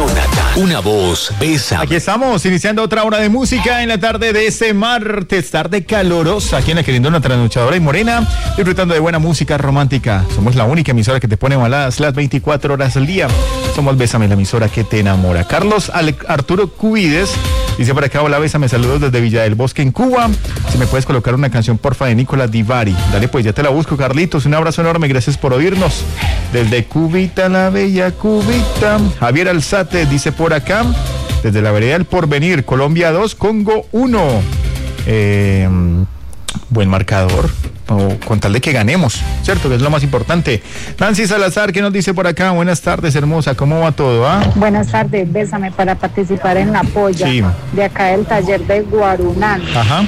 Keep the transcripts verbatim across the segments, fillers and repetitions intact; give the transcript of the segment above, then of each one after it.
Jonathan, una voz, Bésame. Aquí estamos, iniciando otra hora de música en la tarde de este martes, tarde calorosa, aquí en la querendona trasnochadora y morena, disfrutando de buena música romántica. Somos la única emisora que te pone baladas las veinticuatro horas al día. Somos Bésame, la emisora que te enamora. Carlos Ale- Arturo Cubides dice por acá: hola, Bésame, saludos desde Villa del Bosque en Cuba. Si me puedes colocar una canción, porfa, de Nicolás Divari. Dale, pues, ya te la busco, Carlitos. Un abrazo enorme, gracias por oírnos. Desde Cubita, la bella Cubita. Javier Alzate dice por acá: desde la vereda del Porvenir, Colombia dos, Congo uno. Eh, buen marcador, o con tal de que ganemos, ¿cierto? Que es lo más importante. Nancy Salazar, ¿qué nos dice por acá? Buenas tardes, hermosa, ¿cómo va todo? Ah? Buenas tardes, Bésame, para participar en la polla Sí. de acá del taller de Guarunán. Ajá.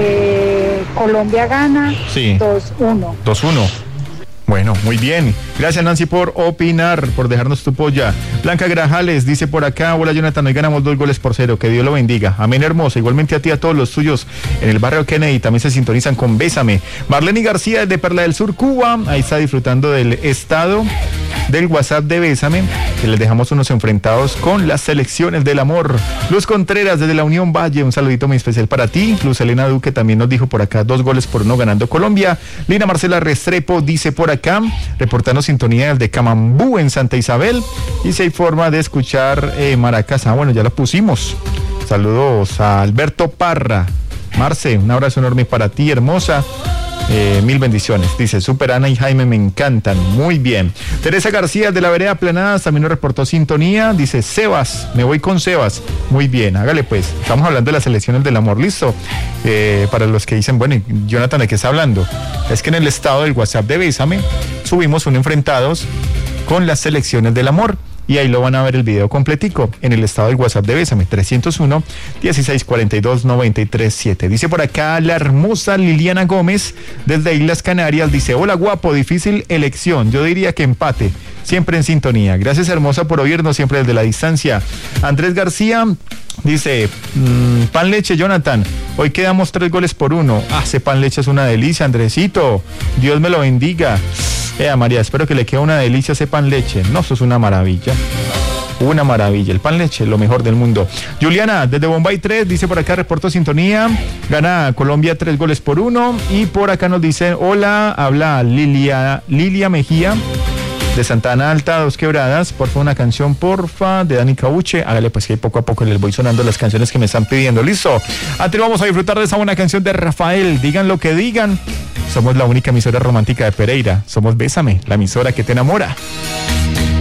Eh, Colombia gana Sí. dos uno. dos uno. Bueno, muy bien. Gracias, Nancy, por opinar, por dejarnos tu polla. Blanca Grajales dice por acá: hola, Jonathan, hoy ganamos dos goles por cero, que Dios lo bendiga. Amén, hermosa. Igualmente a ti, a todos los tuyos en el barrio Kennedy, también se sintonizan con Bésame. Marlene García desde Perla del Sur, Cuba, ahí está disfrutando del estado del WhatsApp de Bésame, que les dejamos unos enfrentados con las selecciones del amor. Luz Contreras desde la Unión Valle, un saludito muy especial para ti. Luz Elena Duque también nos dijo por acá: dos goles por uno ganando Colombia. Lina Marcela Restrepo dice por acá, reportando sintonía desde Camambú en Santa Isabel, y si hay forma de escuchar eh, Maracas. Ah, bueno, ya lo pusimos. Saludos a Alberto Parra. Marce, un abrazo enorme para ti, hermosa. Eh, mil bendiciones. Dice: Super Ana y Jaime me encantan. Muy bien. Teresa García de la vereda Planadas también nos reportó sintonía. Dice: Sebas, me voy con Sebas. Muy bien, hágale pues. Estamos hablando de las selecciones del amor. Listo. Eh, para los que dicen: bueno, Jonathan, ¿de qué está hablando? Es que en el estado del WhatsApp de Bésame subimos un enfrentados con las selecciones del amor. Y ahí lo van a ver el video completico en el estado del WhatsApp de Bésame, trescientos uno, dieciséis cuarenta y dos, noventa y tres siete. Dice por acá la hermosa Liliana Gómez desde Islas Canarias, dice: hola, guapo, difícil elección, yo diría que empate, siempre en sintonía. Gracias, hermosa, por oírnos siempre desde la distancia. Andrés García dice: mmm, pan leche, Jonathan, hoy quedamos tres goles por uno. Ah, ese pan leche es una delicia, Andresito, Dios me lo bendiga. Eh, María, espero que le quede una delicia ese pan leche. No, eso es una maravilla. Una maravilla, el pan leche, lo mejor del mundo. Juliana, desde Bombay tres, dice por acá: reporto sintonía, gana Colombia tres goles por uno. Y por acá nos dice: hola, habla Lilia, Lilia Mejía, de Santana Alta, Dos Quebradas, porfa, una canción, porfa, de Dani Cauche. Hágale pues, que poco a poco les voy sonando las canciones que me están pidiendo. Listo. Antes vamos a disfrutar de esa buena canción de Rafael. Digan lo que digan. Somos la única emisora romántica de Pereira. Somos Bésame, la emisora que te enamora.